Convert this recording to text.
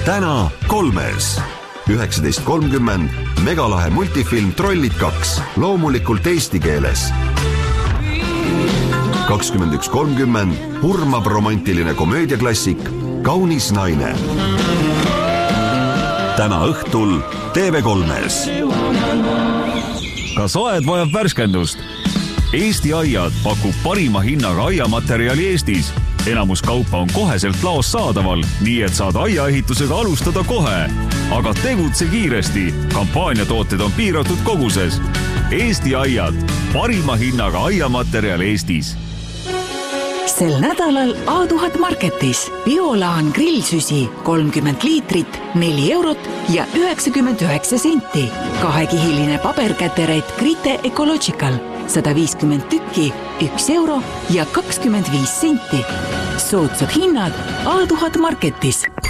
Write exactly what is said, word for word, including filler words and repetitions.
täna kolmes. üheksateist kolmkümmend Megalahe multifilm Trollid kaks, loomulikult eesti keeles. kakskümmend üks kolmkümmend hurmab romantiline komöödiaklassik Kaunis naine. Täna õhtul T V kolmes. Kas aed vajab värskendust? Eesti Aiad pakub parima hinnaga aiamaterjali Eestis. Enamus kaupa on koheselt laos saadaval, nii et saad aiaehitusega alustada kohe. Aga tegutse kiiresti. Kampaaniatooted on piiratud koguses. Eesti Aiad, parima hinnaga aiamaterjal Eestis. Sel nädalal A tuhat Marketis Biolaan grillsüsi kolmkümmend liitrit, neli eurot ja üheksakümmend üheksa senti. Kahekihiline paberkäteret Grite Ecological sada viiskümmend tükki, üks euro ja kakskümmend viis senti. Soodsad hinnad A tuhat Marketis.